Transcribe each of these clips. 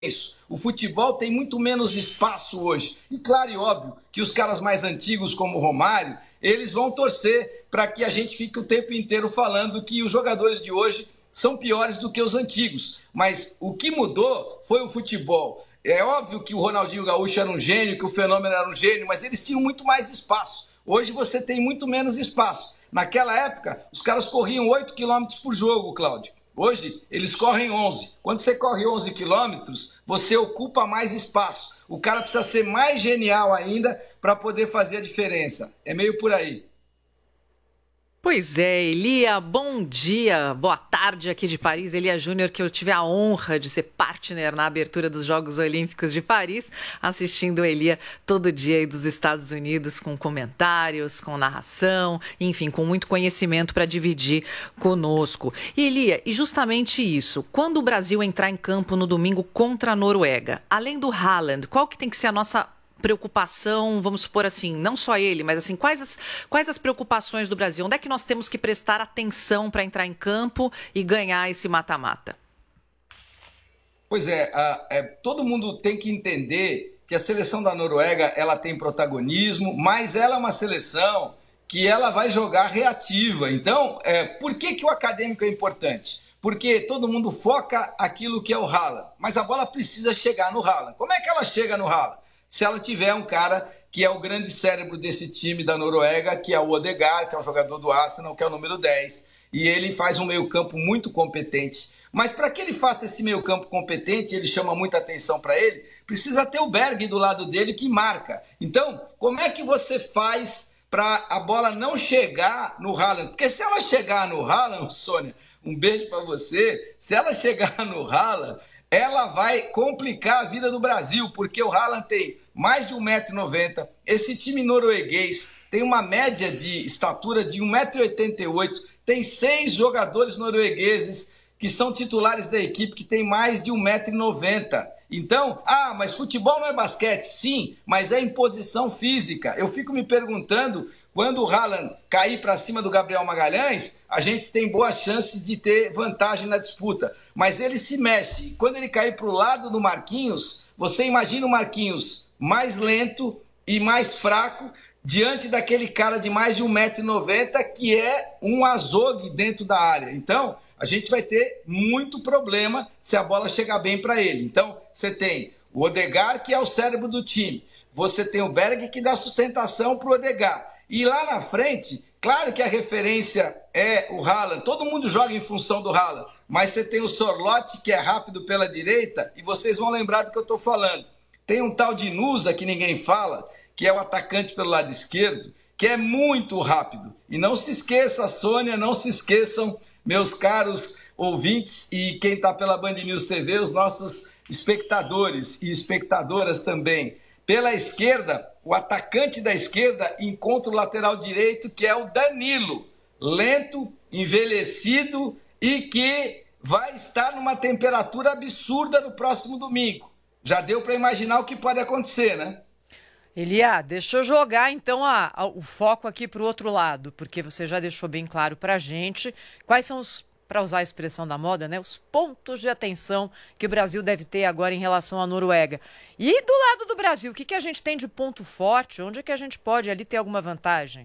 isso. O futebol tem muito menos espaço hoje. E claro e óbvio que os caras mais antigos, como o Romário, eles vão torcer para que a gente fique o tempo inteiro falando que os jogadores de hoje são piores do que os antigos. Mas o que mudou foi o futebol. É óbvio que o Ronaldinho Gaúcho era um gênio, que o Fenômeno era um gênio, mas eles tinham muito mais espaço. Hoje você tem muito menos espaço. Naquela época, os caras corriam 8 quilômetros por jogo, Cláudio. Hoje, eles correm 11. Quando você corre 11 quilômetros, você ocupa mais espaço. O cara precisa ser mais genial ainda para poder fazer a diferença. É meio por aí. Pois é, Elia, bom dia, boa tarde aqui de Paris. Elia Júnior, que eu tive a honra de ser partner na abertura dos Jogos Olímpicos de Paris, assistindo Elia todo dia aí dos Estados Unidos, com comentários, com narração, enfim, com muito conhecimento para dividir conosco. E Elia, e justamente isso, quando o Brasil entrar em campo no domingo contra a Noruega, além do Haaland, qual que tem que ser a nossa preocupação, vamos supor assim, não só ele, mas assim, quais as preocupações do Brasil? Onde é que nós temos que prestar atenção para entrar em campo e ganhar esse mata-mata? Pois é, todo mundo tem que entender que a seleção da Noruega, ela tem protagonismo, mas ela é uma seleção que ela vai jogar reativa. Então, por que o acadêmico é importante? Porque todo mundo foca aquilo que é o Haaland, mas a bola precisa chegar no Haaland. Como é que ela chega no Haaland? Se ela tiver um cara que é o grande cérebro desse time da Noruega, que é o Odegaard, que é o jogador do Arsenal, que é o número 10, e ele faz um meio-campo muito competente. Mas para que ele faça esse meio-campo competente, ele chama muita atenção para ele, precisa ter o Berg do lado dele que marca. Então, como é que você faz para a bola não chegar no Haaland? Porque se ela chegar no Haaland, Sônia, um beijo para você, se ela chegar no Haaland, ela vai complicar a vida do Brasil, porque o Haaland tem mais de 1,90 m. Esse time norueguês tem uma média de estatura de 1,88 m. Tem 6 jogadores noruegueses que são titulares da equipe, que tem mais de 1,90 m. Então, mas futebol não é basquete? Sim, mas é imposição física. Eu fico me perguntando, quando o Haaland cair para cima do Gabriel Magalhães, a gente tem boas chances de ter vantagem na disputa. Mas ele se mexe. Quando ele cair para o lado do Marquinhos, você imagina o Marquinhos mais lento e mais fraco diante daquele cara de mais de 1,90 m, que é um azogue dentro da área. Então, a gente vai ter muito problema se a bola chegar bem para ele. Então, você tem o Odegaard, que é o cérebro do time. Você tem o Berg, que dá sustentação para o Odegaard. E lá na frente, claro que a referência é o Haaland. Todo mundo joga em função do Haaland. Mas você tem o Sorloth, que é rápido pela direita, e vocês vão lembrar do que eu estou falando. Tem um tal de Nusa, que ninguém fala, que é o atacante pelo lado esquerdo, que é muito rápido. E não se esqueça, Sônia, não se esqueçam, meus caros ouvintes e quem está pela Band News TV, os nossos espectadores e espectadoras também. Pela esquerda, o atacante da esquerda encontra o lateral direito, que é o Danilo, lento, envelhecido e que vai estar numa temperatura absurda no próximo domingo. Já deu para imaginar o que pode acontecer, né? Elia, deixa eu jogar então o foco aqui para o outro lado, porque você já deixou bem claro para a gente quais são os, para usar a expressão da moda, né, os pontos de atenção que o Brasil deve ter agora em relação à Noruega. E do lado do Brasil, o que a gente tem de ponto forte? Onde é que a gente pode ali ter alguma vantagem?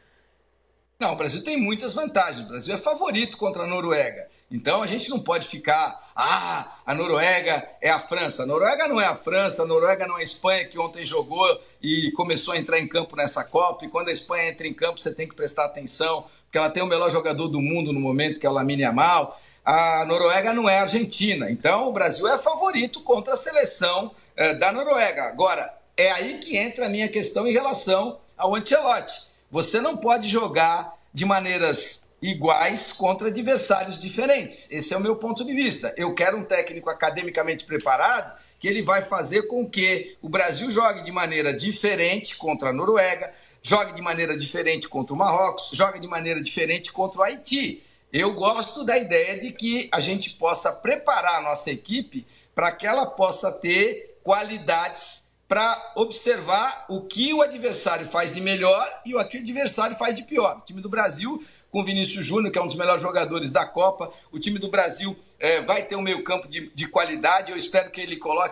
Não, o Brasil tem muitas vantagens. O Brasil é favorito contra a Noruega. Então a gente não pode ficar, a Noruega é a França. A Noruega não é a França, a Noruega não é a Espanha, que ontem jogou e começou a entrar em campo nessa Copa. E quando a Espanha entra em campo, você tem que prestar atenção, porque ela tem o melhor jogador do mundo no momento, que é o Lamine Yamal. A Noruega não é a Argentina. Então o Brasil é favorito contra a seleção da Noruega. Agora, é aí que entra a minha questão em relação ao Ancelotti. Você não pode jogar de maneiras iguais contra adversários diferentes. Esse é o meu ponto de vista. Eu quero um técnico academicamente preparado, que ele vai fazer com que o Brasil jogue de maneira diferente contra a Noruega, jogue de maneira diferente contra o Marrocos, jogue de maneira diferente contra o Haiti. Eu gosto da ideia de que a gente possa preparar a nossa equipe para que ela possa ter qualidades para observar o que o adversário faz de melhor e o que o adversário faz de pior. O time do Brasil com o Vinícius Júnior, que é um dos melhores jogadores da Copa. O time do Brasil vai ter um meio-campo de qualidade. Eu espero que ele coloque